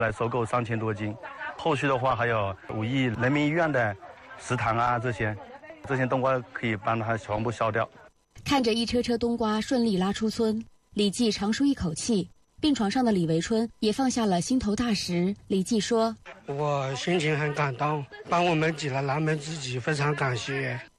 来收购3000多斤。后续的话还有5亿人民医院的食堂啊，这些冬瓜可以帮它全部销掉。 看着一车车冬瓜顺利拉出村，李记长舒一口气。病床上的李维春也放下了心头大石。李记说：“ 我心情很感动，帮我们挤了南门之己，非常感谢。